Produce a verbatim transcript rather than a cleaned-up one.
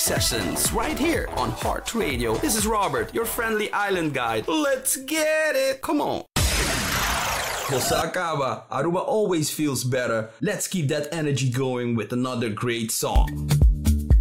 sessions right here on Heart Radio. This is Robert, your friendly island guide. Let's get it! Come on! Costa Acaba, Aruba always feels better. Let's keep that energy going with another great song.